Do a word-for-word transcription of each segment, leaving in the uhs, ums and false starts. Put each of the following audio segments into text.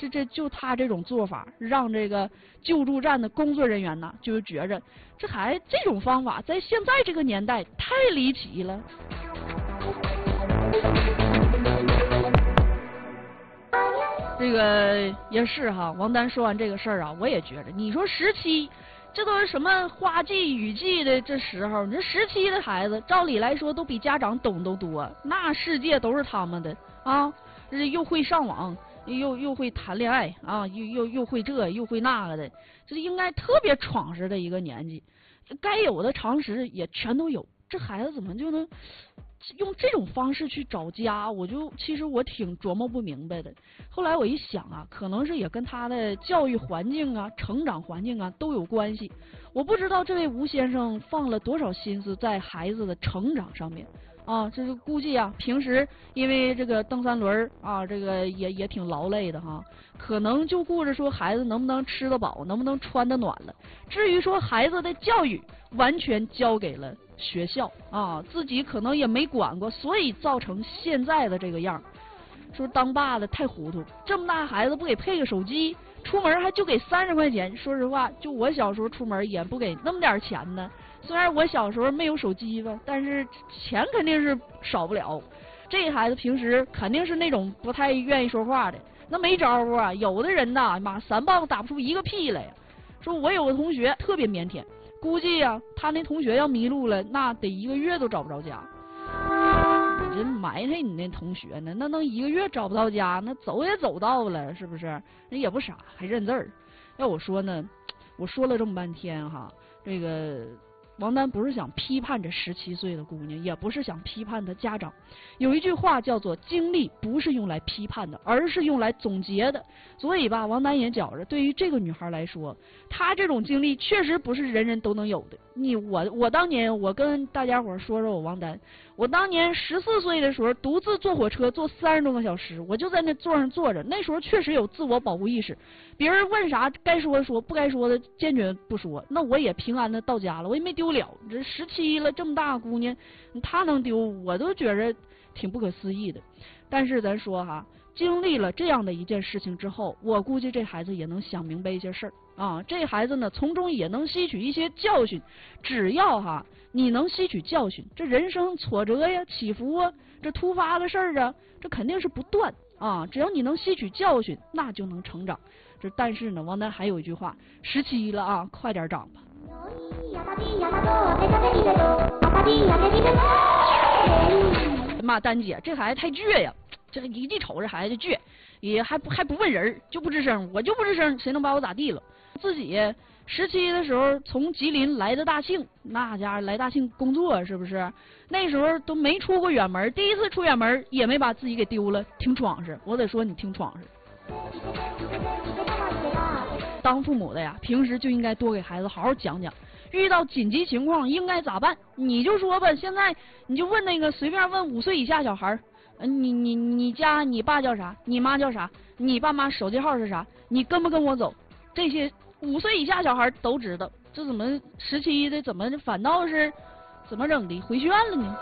这这就他这种做法，让这个救助站的工作人员呢，就觉着这还这种方法在现在这个年代太离奇了。这个也是哈，王丹说完这个事儿啊，我也觉着，你说十七，这都是什么花季雨季的这时候，你这十七的孩子，照理来说都比家长懂得多，那世界都是他们的啊，又会上网，又又会谈恋爱啊，又又又会这又会那个的，这应该特别闯实的一个年纪，该有的常识也全都有，这孩子怎么就能用这种方式去找家？我就其实我挺琢磨不明白的。后来我一想啊，可能是也跟他的教育环境啊、成长环境啊都有关系。我不知道这位吴先生放了多少心思在孩子的成长上面啊，这是估计啊，平时因为这个蹬三轮啊，这个也也挺劳累的哈，可能就顾着说孩子能不能吃得饱，能不能穿得暖了。至于说孩子的教育，完全交给了学校啊，自己可能也没管过，所以造成现在的这个样。说当爸的太糊涂，这么大孩子不给配个手机，出门还就给三十块钱。说实话，就我小时候出门也不给那么点钱呢。虽然我小时候没有手机吧，但是钱肯定是少不了。这孩子平时肯定是那种不太愿意说话的，那没招啊。有的人呐，妈三棒子打不出一个屁来。说我有个同学特别腼腆，估计呀、啊，他那同学要迷路了，那得一个月都找不着家。你这埋汰你那同学呢？那能一个月找不到家，那走也走到了，是不是？人也不傻，还认字儿。要我说呢，我说了这么半天哈，这个王丹不是想批判这十七岁的姑娘，也不是想批判她家长。有一句话叫做经历不是用来批判的，而是用来总结的。所以吧，王丹也觉着，对于这个女孩来说，她这种经历确实不是人人都能有的。你我我当年，我跟大家伙说说我王丹，我当年十四岁的时候，独自坐火车坐三十多个小时，我就在那座上坐着。那时候确实有自我保护意识，别人问啥该说的说，不该说的坚决不说。那我也平安的到家了，我也没丢了。这十七了，这么大姑娘，她能丢，我都觉着挺不可思议的。但是咱说哈，经历了这样的一件事情之后，我估计这孩子也能想明白一些事儿啊。这孩子呢，从中也能吸取一些教训。只要哈你能吸取教训，这人生挫折呀、起伏啊，这突发的事儿啊，这肯定是不断啊。只要你能吸取教训，那就能成长。这但是呢，王丹还有一句话：十七了啊，快点长吧。妈，丹姐，这孩子太倔呀！这一地瞅这孩子倔，也还不还不问人，就不吱声。我就不吱声，谁能把我咋地了？自己十七的时候从吉林来的大庆，那家来大庆工作是不是？那时候都没出过远门，第一次出远门也没把自己给丢了，挺闯实。我得说你挺闯实。当父母的呀，平时就应该多给孩子好好讲讲，遇到紧急情况应该咋办？你就说吧，现在你就问那个随便问五岁以下小孩，你你你家你爸叫啥？你妈叫啥？你爸妈手机号是啥？你跟不跟我走？这些五岁以下小孩都知道。这怎么十七的怎么反倒是怎么整的回旋了呢？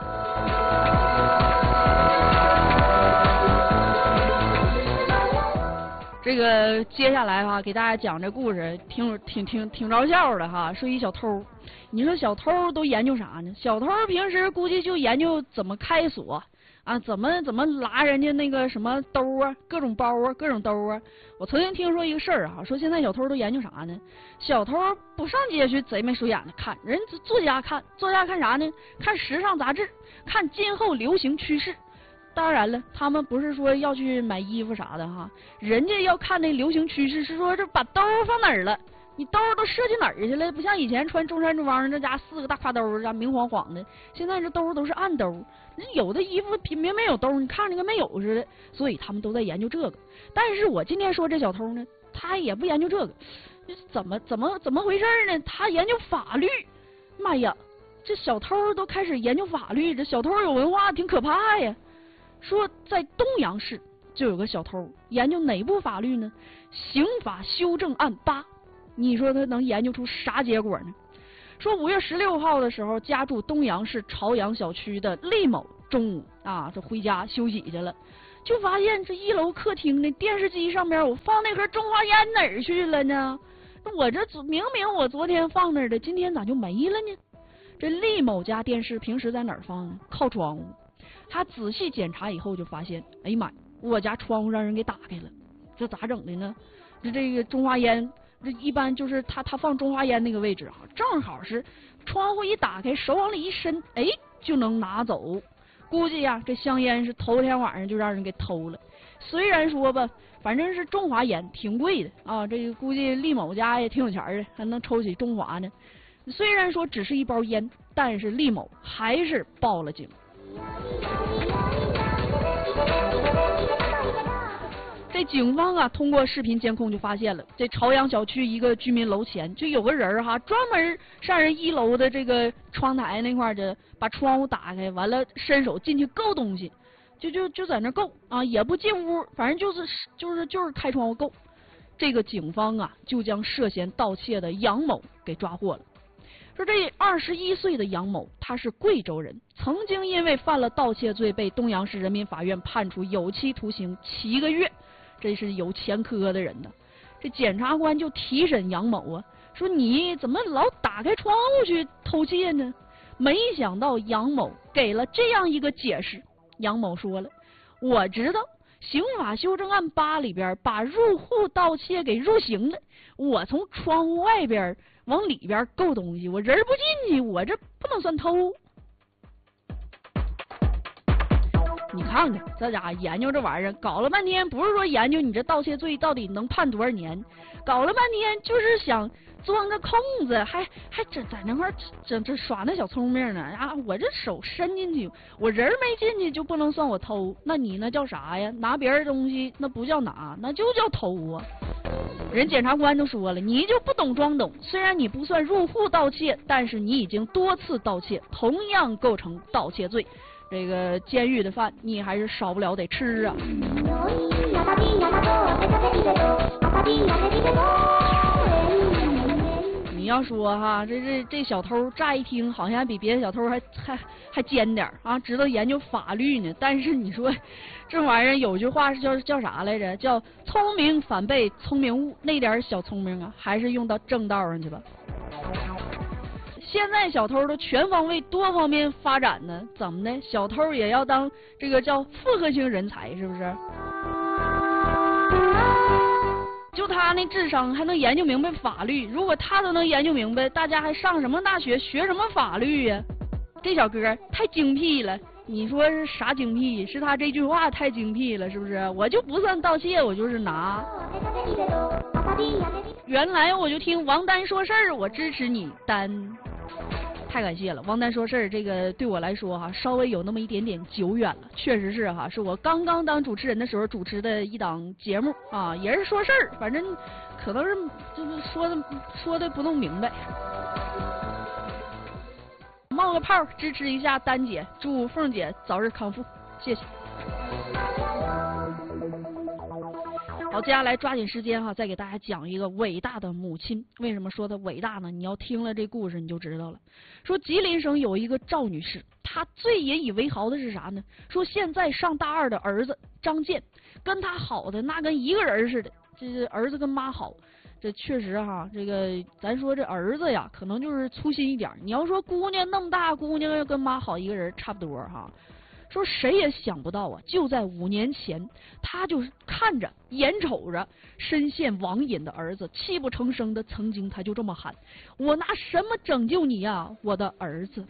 这个接下来哈，给大家讲这故事，挺挺挺挺着笑的哈。说一小偷，你说小偷都研究啥呢？小偷平时估计就研究怎么开锁啊，怎么怎么拿人家那个什么兜啊，各种包啊，各种兜啊。我曾经听说一个事儿啊，说现在小偷都研究啥呢？小偷不上街去贼眉鼠眼的看，人作家看，作家看啥呢？看时尚杂志，看今后流行趋势。当然了，他们不是说要去买衣服啥的哈，人家要看那流行趋势是说这把兜放哪儿了，你兜都设计哪儿去了？不像以前穿中山装这家四个大挎兜，家明晃晃的，现在这兜都是暗兜，有的衣服明明有兜，你看着跟没有似的，所以他们都在研究这个。但是我今天说这小偷呢，他也不研究这个，怎么怎么怎么回事呢？他研究法律。妈呀，这小偷都开始研究法律，这小偷有文化挺可怕呀。说在东阳市就有个小偷研究哪部法律呢？刑法修正案八。你说他能研究出啥结果呢？说五月十六号的时候，家住东阳市朝阳小区的厉某中午啊，这回家休息去了。 就发现这一楼客厅的电视机上面我放那盒中华烟哪儿去了呢？我这明明我昨天放那儿的，今天咋就没了呢？这厉某家电视平时在哪儿放呢？靠窗户。他仔细检查以后就发现，哎呀妈呀，我家窗户让人给打开了，这咋整的呢？这这个中华烟，这一般就是他他放中华烟那个位置啊，正好是窗户一打开，手往里一伸，哎，就能拿走。估计呀，这香烟是头天晚上就让人给偷了。虽然说吧，反正是中华烟，挺贵的啊。这个估计厉某家也挺有钱的，还能抽起中华呢。虽然说只是一包烟，但是厉某还是报了警。这警方啊，通过视频监控就发现了，这朝阳小区一个居民楼前就有个人哈，专门上人一楼的这个窗台那块的，把窗户打开，完了伸手进去够东西，就就就在那够啊，也不进屋，反正就是就是就是开窗户够。这个警方啊，就将涉嫌盗窃的杨某给抓获了。说这二十一岁的杨某，他是贵州人，曾经因为犯了盗窃罪被东阳市人民法院判处有期徒刑七个月，这是有前科的人呢。这检察官就提审杨某啊，说你怎么老打开窗户去偷窃呢？没想到杨某给了这样一个解释。杨某说了，我知道刑法修正案八里边把入户盗窃给入刑了，我从窗户外边往里边够东西，我人不进去，我这不能算偷。你看看这家伙研究这玩意儿，搞了半天不是说研究你这盗窃罪到底能判多少年，搞了半天就是想钻个空子，还还整在那块整这耍那小聪明呢啊！我这手伸进去，我人没进去就不能算我偷，那你那叫啥呀？拿别人东西那不叫拿，那就叫偷啊！人检察官都说了，你就不懂装懂，虽然你不算入户盗窃，但是你已经多次盗窃，同样构成盗窃罪。这个监狱的饭你还是少不了得吃啊。你要说哈，这这这小偷乍一听好像比别的小偷还还还尖点啊，知道研究法律呢。但是你说这玩意儿有句话是叫叫啥来着？叫聪明反被聪明误，那点小聪明啊，还是用到正道上去吧。现在小偷都全方位多方面发展呢，怎么的？小偷也要当这个叫复合型人才，是不是？就他那智商还能研究明白法律，如果他都能研究明白，大家还上什么大学学什么法律呀？这小哥太精辟了，你说是啥精辟？是他这句话太精辟了，是不是？我就不算盗窃，我就是拿。原来我就听王丹说事儿，我支持你丹。太感谢了，王丹说事儿这个对我来说哈，稍微有那么一点点久远了，确实是哈，是我刚刚当主持人的时候主持的一档节目啊，也是说事儿，反正可能是就是说的说的不弄明白。冒个泡支持一下丹姐，祝凤姐早日康复，谢谢。好，接下来抓紧时间哈，再给大家讲一个伟大的母亲。为什么说她伟大呢？你要听了这故事你就知道了。说吉林省有一个赵女士，她最引以为豪的是啥呢？说现在上大二的儿子张健，跟她好的那跟一个人似的，这儿子跟妈好。这确实哈，这个咱说这儿子呀，可能就是粗心一点。你要说姑娘那么大，姑娘要跟妈好一个人差不多哈。说谁也想不到啊，就在五年前，他就是看着眼瞅着深陷网瘾的儿子，泣不成声的曾经他就这么喊：我拿什么拯救你呀，我的儿子。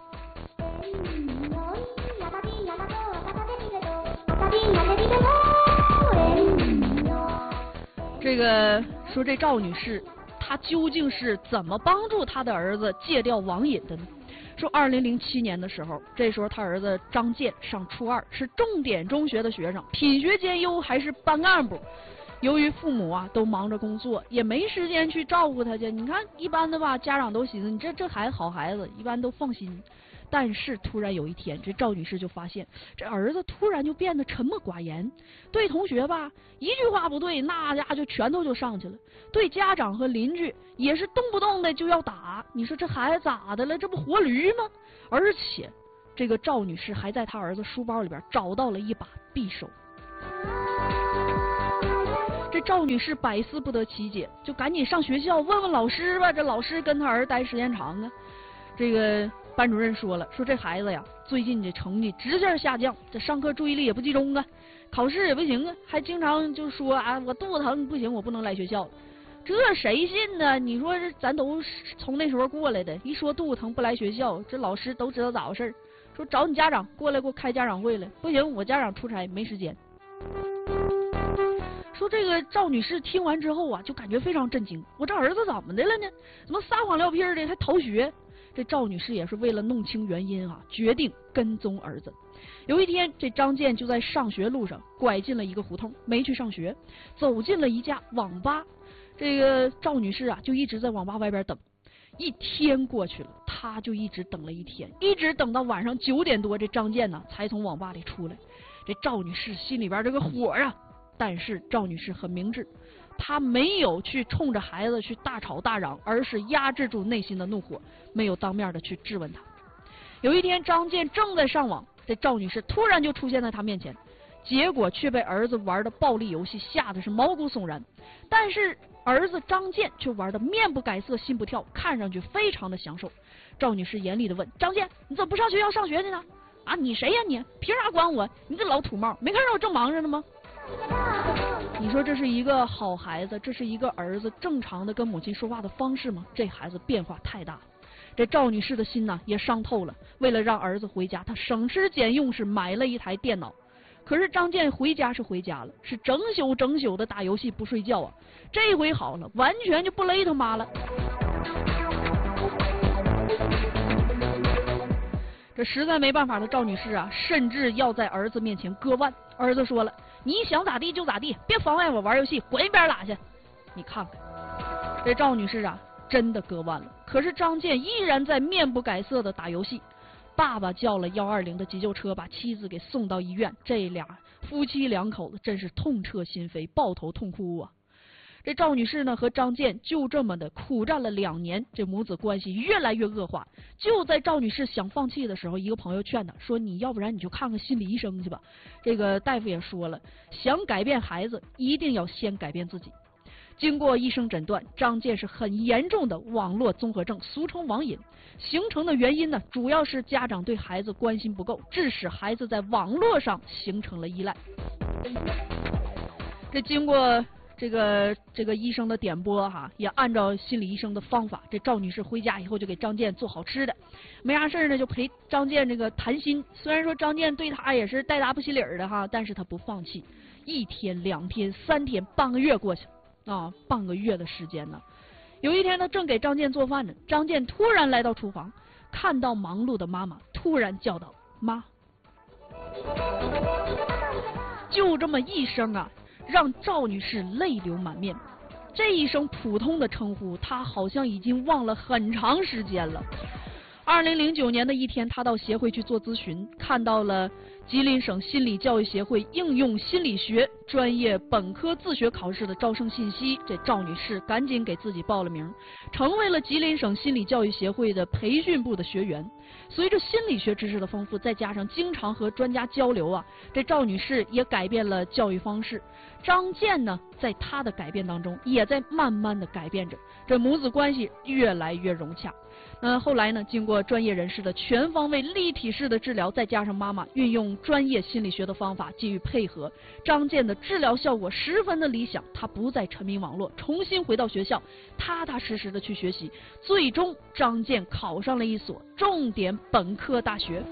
这个说这赵女士她究竟是怎么帮助她的儿子戒掉网瘾的呢？说二零零七年的时候，这时候他儿子张健上初二，是重点中学的学生，品学兼优，还是班干部。由于父母啊都忙着工作，也没时间去照顾他去。你看一般的吧，家长都寻思你这这孩子好孩子，一般都放心。但是突然有一天，这赵女士就发现这儿子突然就变得沉默寡言，对同学吧一句话不对，那家就拳头就上去了；对家长和邻居也是动不动的就要打。你说这孩子咋的了？这不活驴吗？而且这个赵女士还在她儿子书包里边找到了一把匕首。 这赵女士百思不得其解，就赶紧上学校问问老师吧。这老师跟她儿子待时间长啊，这个班主任说了，说这孩子呀，最近这成绩直线下降，这上课注意力也不集中啊，考试也不行啊，还经常就说啊，我肚子疼不行，我不能来学校。这谁信呢？你说这咱都从那时候过来的，一说肚子疼不来学校，这老师都知道咋回事，说找你家长过来给我开家长会来。不行，我家长出差没时间。说这个赵女士听完之后啊，就感觉非常震惊，我这儿子怎么的了呢？怎么撒谎撂屁的还逃学？这赵女士也是为了弄清原因啊，决定跟踪儿子。有一天，这张健就在上学路上拐进了一个胡同，没去上学，走进了一家网吧。这个赵女士啊，就一直在网吧外边等。一天过去了，她就一直等了一天，一直等到晚上九点多，这张健呢才从网吧里出来。这赵女士心里边这个火啊！但是赵女士很明智，她没有去冲着孩子去大吵大嚷，而是压制住内心的怒火，没有当面的去质问他。有一天，张健正在上网，这赵女士突然就出现在他面前，结果却被儿子玩的暴力游戏吓得是毛骨悚然。但是儿子张健却玩的面不改色心不跳，看上去非常的享受。赵女士严厉的问张健，你怎么不上学校上学去呢？啊，你谁呀你？凭啥管我？你这老土帽，没看着我正忙着呢吗？你说这是一个好孩子，这是一个儿子正常的跟母亲说话的方式吗？这孩子变化太大了。这赵女士的心呢也伤透了，为了让儿子回家，她省吃俭用是买了一台电脑。可是张健回家是回家了，是整宿整宿的打游戏不睡觉啊。这回好了，完全就不勒他妈了。这实在没办法的赵女士啊，甚至要在儿子面前割腕。儿子说了，你想咋地就咋地，别妨碍我玩游戏，滚一边拉去。你看看这赵女士啊，真的割腕了。可是张健依然在面不改色的打游戏。爸爸叫了幺二零的急救车，把妻子给送到医院。这俩夫妻两口子真是痛彻心扉，抱头痛哭啊。这赵女士呢和张健就这么的苦战了两年，这母子关系越来越恶化。就在赵女士想放弃的时候，一个朋友劝她说，你要不然你就看看心理医生去吧。这个大夫也说了，想改变孩子一定要先改变自己。经过医生诊断，张健是很严重的网络综合症，俗称网瘾。形成的原因呢，主要是家长对孩子关心不够，致使孩子在网络上形成了依赖。这经过这个这个医生的点拨哈，也按照心理医生的方法，这赵女士回家以后就给张健做好吃的，没啥事呢就陪张健这个谈心。虽然说张健对他也是带答不起理儿的哈，但是他不放弃。一天、两天、三天，半个月过去了啊，半个月的时间呢。有一天他正给张健做饭呢，张健突然来到厨房，看到忙碌的妈妈，突然叫道：“妈！”就这么一声啊，让赵女士泪流满面。这一声普通的称呼，她好像已经忘了很长时间了。二零零九年的一天，她到协会去做咨询，看到了吉林省心理教育协会应用心理学专业本科自学考试的招生信息，这赵女士赶紧给自己报了名，成为了吉林省心理教育协会的培训部的学员。随着心理学知识的丰富，再加上经常和专家交流啊，这赵女士也改变了教育方式。张健呢，在她的改变当中，也在慢慢的改变着，这母子关系越来越融洽。那后来呢，经过专业人士的全方位立体式的治疗，再加上妈妈运用专业心理学的方法给予配合，张健的治疗效果十分的理想。他不再沉迷网络，重新回到学校，踏踏实实的去学习。最终，张健考上了一所重点本科大学。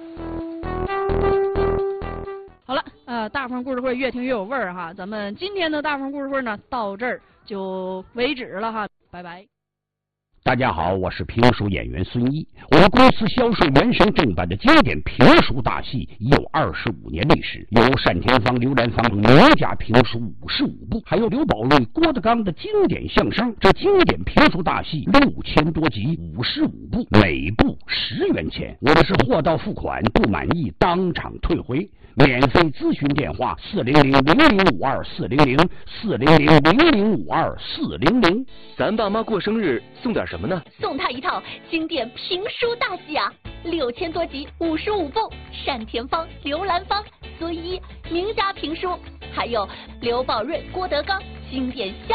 好了，呃，大风故事会越听越有味儿哈。咱们今天的大风故事会呢，到这儿就为止了哈，拜拜。 大家好，我是评书演员孙一。我们公司销售原声正版的经典评书大戏已有二十五年历史，有单田芳、刘兰芳等名家评书五十五部，还有刘宝瑞、郭德纲的经典相声。这经典评书大戏六千多集，五十五部，每部十元钱。我们是货到付款，不满意当场退回。免费咨询电话：四零零零零五二四零零四零零零零五二四零零。 咱爸妈过生日送点什么呢？ 送他一套经典评书大戏啊，六千多集，五十五部，单田芳、刘兰芳、孙一名家评书， 还有刘宝瑞、郭德纲经典笑